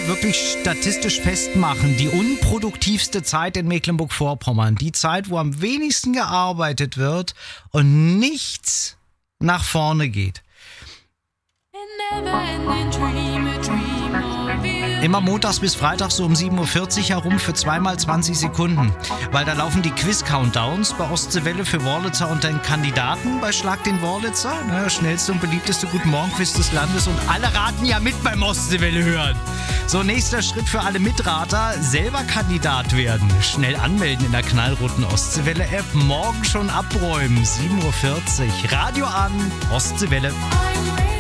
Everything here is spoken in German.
wirklich statistisch festmachen, die unproduktivste Zeit in Mecklenburg-Vorpommern, die Zeit, wo am wenigsten gearbeitet wird und nichts nach vorne geht. Immer montags bis freitags so um 7.40 Uhr herum für 2x20 Sekunden. Weil da laufen die Quiz-Countdowns bei Ostseewelle für Wörlitzer und den Kandidaten bei Schlag den Wörlitzer. Schnellste und beliebteste Guten Morgen-Quiz des Landes. Und alle raten ja mit beim Ostseewelle hören. So, nächster Schritt für alle Mitrater. Selber Kandidat werden. Schnell anmelden in der knallroten Ostseewelle-App. Morgen schon abräumen. 7.40 Uhr. Radio an. Ostseewelle.